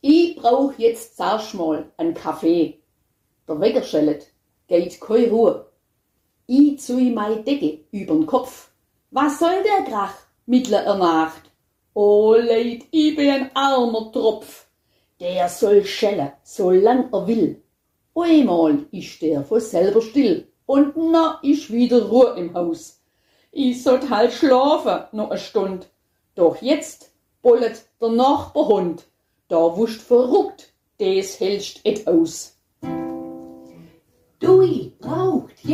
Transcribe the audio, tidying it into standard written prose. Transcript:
Ich brauch jetzt zuerst mal einen Kaffee. Der Wecker schellet, geht keine Ruhe. Ich zui meine Decke übern Kopf. Was soll der Krach, mittler Nacht? Oh Leid, ich bin ein armer Tropf. Der soll schellen, solang er will. Einmal ist der von selber still und na ist wieder Ruhe im Haus. Ich sollt halt schlafen, noch eine Stund. Doch jetzt bollet der Nachbarhund. Da wuscht verrückt, des hältst et aus. Dui, braucht